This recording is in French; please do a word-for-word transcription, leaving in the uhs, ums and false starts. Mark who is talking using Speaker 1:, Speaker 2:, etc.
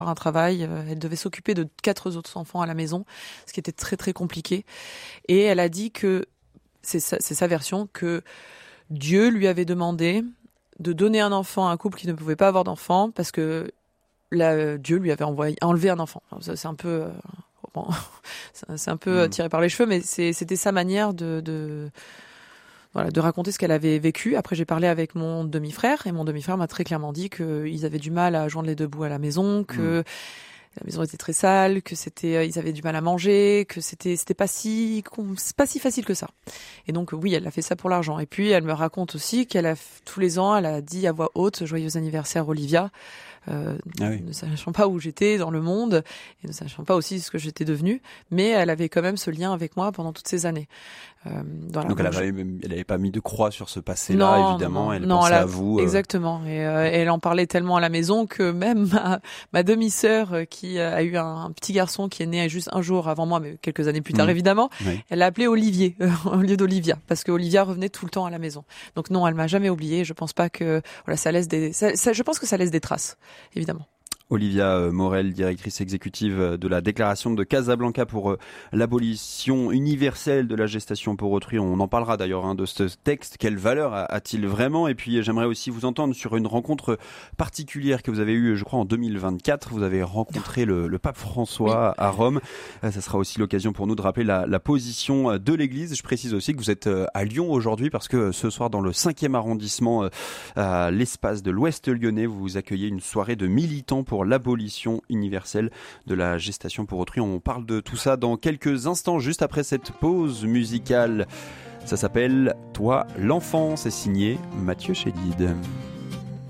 Speaker 1: un travail. Elle devait s'occuper de quatre autres enfants à la maison, ce qui était très très compliqué. Et elle a dit que, c'est sa, c'est sa version, que Dieu lui avait demandé de donner un enfant à un couple qui ne pouvait pas avoir d'enfant parce que là, Dieu lui avait envoyé, enlevé un enfant. Alors ça, c'est un peu, euh, bon, c'est un peu mmh. tiré par les cheveux, mais c'est, c'était sa manière de, de Voilà, de raconter ce qu'elle avait vécu. Après, j'ai parlé avec mon demi-frère et mon demi-frère m'a très clairement dit qu'ils avaient du mal à joindre les deux bouts à la maison, que mmh. la maison était très sale, que c'était, ils avaient du mal à manger, que c'était, c'était pas si, c'est pas si facile que ça. Et donc, oui, elle a fait ça pour l'argent. Et puis, elle me raconte aussi qu'elle a, tous les ans, elle a dit à voix haute, joyeux anniversaire Olivia. Euh, ah oui. Ne sachant pas où j'étais dans le monde et ne sachant pas aussi ce que j'étais devenue, mais elle avait quand même ce lien avec moi pendant toutes ces années.
Speaker 2: Euh, voilà, donc elle n'avait je... pas mis de croix sur ce passé-là, non, évidemment, non, elle
Speaker 1: non,
Speaker 2: pensait
Speaker 1: elle a...
Speaker 2: à vous.
Speaker 1: Euh... Exactement, et euh, elle en parlait tellement à la maison que même ma, ma demi-sœur qui a eu un, un petit garçon qui est né juste un jour avant moi, mais quelques années plus tard mmh. évidemment, oui. elle l'a appelé Olivier euh, au lieu d'Olivia, parce que Olivia revenait tout le temps à la maison. Donc non, elle m'a jamais oubliée. Je pense pas que voilà, ça laisse des, ça, ça, je pense que ça laisse des traces, évidemment.
Speaker 2: Olivia Morel, directrice exécutive de la déclaration de Casablanca pour l'abolition universelle de la gestation pour autrui. On en parlera d'ailleurs hein, de ce texte. Quelle valeur a-t-il vraiment ? Et puis j'aimerais aussi vous entendre sur une rencontre particulière que vous avez eue, je crois, en deux mille vingt-quatre. Vous avez rencontré le, le pape François oui. à Rome. Ça sera aussi l'occasion pour nous de rappeler la, la position de l'Église. Je précise aussi que vous êtes à Lyon aujourd'hui parce que ce soir, dans le cinquième arrondissement, à l'espace de l'Ouest lyonnais, vous accueillez une soirée de militants pour l'abolition universelle de la gestation pour autrui. On parle de tout ça dans quelques instants, juste après cette pause musicale. Ça s'appelle « Toi, l'enfant », c'est signé Mathieu Chédid.